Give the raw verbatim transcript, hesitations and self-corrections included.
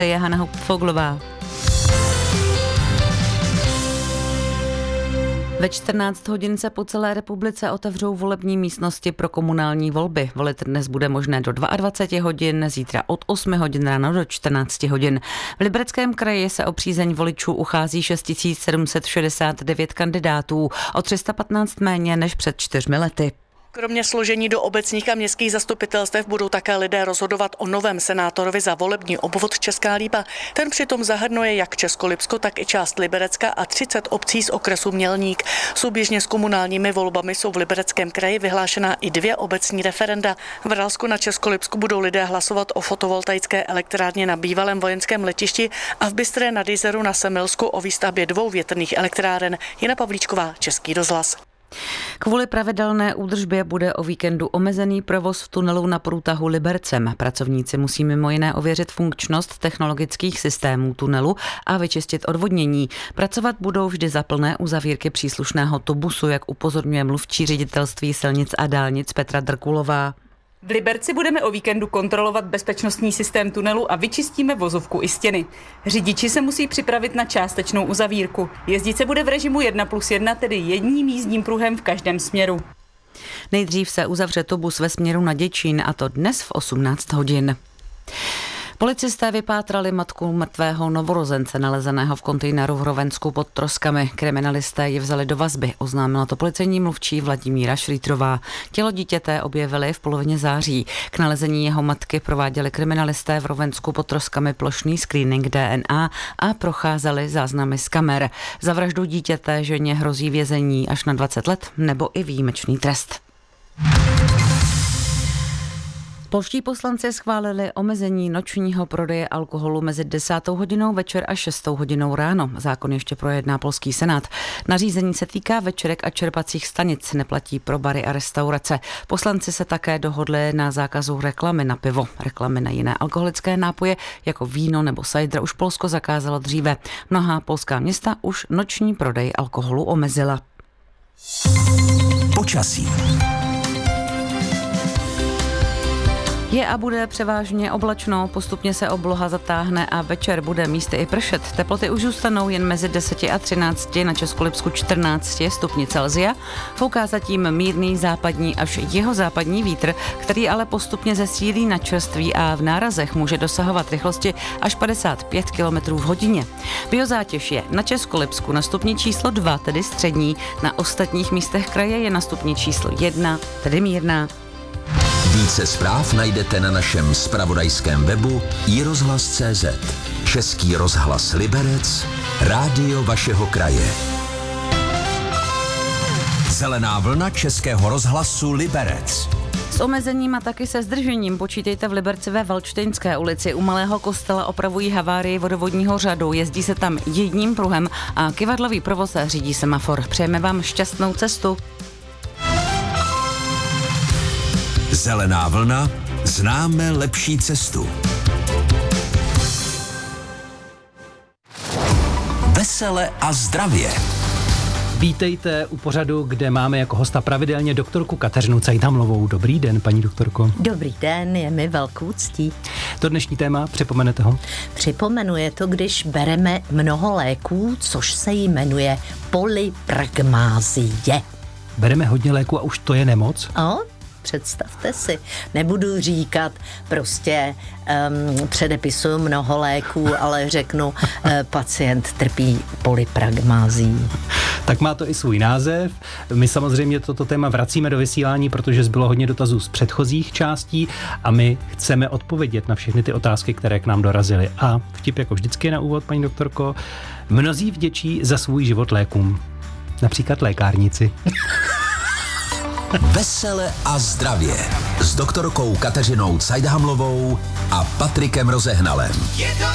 je Hana Foglová. Ve čtrnáct hodin se po celé republice otevřou volební místnosti pro komunální volby. Volit dnes bude možné do dvacet dva hodin, zítra od osmi hodin ráno do čtrnáct hodin. V Libereckém kraji se o přízeň voličů uchází šest tisíc sedm set šedesát devět kandidátů, o tři sta patnáct méně než před čtyřmi lety. Kromě složení do obecních a městských zastupitelstev budou také lidé rozhodovat o novém senátorovi za volební obvod Česká Lípa. Ten přitom zahrnuje jak Českolipsko, tak i část Liberecka a třicet obcí z okresu Mělník. Souběžně s komunálními volbami jsou v Libereckém kraji vyhlášená i dvě obecní referenda. V Ralsku na Českolipsku budou lidé hlasovat o fotovoltaické elektrárně na bývalém vojenském letišti a v Bystré nad Jizerou na Semilsku o výstavbě dvou větrných elektráren. Jana Pavlíčková, Český rozhlas. Kvůli pravidelné údržbě bude o víkendu omezený provoz v tunelu na průtahu Libercem. Pracovníci musí mimo jiné ověřit funkčnost technologických systémů tunelu a vyčistit odvodnění. Pracovat budou vždy za plné uzavírky příslušného tubusu, jak upozorňuje mluvčí ředitelství silnic a dálnic Petra Drkulová. V Liberci budeme o víkendu kontrolovat bezpečnostní systém tunelu a vyčistíme vozovku i stěny. Řidiči se musí připravit na částečnou uzavírku. Jezdit se bude v režimu jedna plus jedna, tedy jedním jízdním pruhem v každém směru. Nejdřív se uzavře tubus ve směru na Děčín, a to dnes v osmnáct hodin. Policisté vypátrali matku mrtvého novorozence nalezeného v kontejneru v Rovensku pod Troskami. Kriminalisté ji vzali do vazby, oznámila to policejní mluvčí Vladimíra Šrýtrová. Tělo dítěte objevili v polovině září. K nalezení jeho matky prováděli kriminalisté v Rovensku pod Troskami plošný screening D N A a procházeli záznamy z kamer. Za vraždu dítěte ženě hrozí vězení až na dvacet let nebo i výjimečný trest. Polští poslanci schválili omezení nočního prodeje alkoholu mezi desátou hodinou večer a šestou hodinou ráno. Zákon ještě projedná polský senát. Nařízení se týká večerek a čerpacích stanic, neplatí pro bary a restaurace. Poslanci se také dohodli na zákazu reklamy na pivo. Reklamy na jiné alkoholické nápoje, jako víno nebo cider, už Polsko zakázalo dříve. Mnohá polská města už noční prodej alkoholu omezila. Počasí. Je a bude převážně oblačno, postupně se obloha zatáhne a večer bude místy i pršet. Teploty už zůstanou jen mezi deseti a třinácti, na Českolipsku čtrnáct stupni Celsia. Fouká zatím mírný západní až jihozápadní vítr, který ale postupně zesílí na čerství a v nárazech může dosahovat rychlosti až padesát pět kilometrů v hodině. Biozátěž je na Českolipsku na stupni číslo dva, tedy střední, na ostatních místech kraje je na stupni číslo jedna, tedy mírná. Více zpráv najdete na našem zpravodajském webu i rozhlas tečka cé zet. Český rozhlas Liberec, rádio vašeho kraje. Zelená vlna Českého rozhlasu Liberec. S omezením a taky se zdržením počítejte v Liberci ve Valštejnské ulici. U Malého kostela opravují havárii vodovodního řadu, jezdí se tam jedním pruhem a kyvadlový provoz řídí semafor. Přejeme vám šťastnou cestu. Zelená vlna, známe lepší cestu. Vesele a zdravě. Vítejte u pořadu, kde máme jako hosta pravidelně doktorku Kateřinu Cajdhamlovou. Dobrý den, paní doktorko. Dobrý den, je mi velkou ctí. To dnešní téma, připomenete ho? Připomenu je to, když bereme mnoho léků, což se jmenuje polypragmázie. Bereme hodně léků a už to je nemoc? O? Představte si, nebudu říkat prostě um, předepisuju mnoho léků, ale řeknu, uh, pacient trpí polypragmázií. Tak má to i svůj název. My samozřejmě toto téma vracíme do vysílání, protože zbylo hodně dotazů z předchozích částí a my chceme odpovědět na všechny ty otázky, které k nám dorazily. A vtip jako vždycky na úvod, paní doktorko, mnozí vděčí za svůj život lékům. Například lékárníci. Vesele a zdravě s doktorkou Kateřinou Cajdhamlovou a Patrikem Rozehnalem.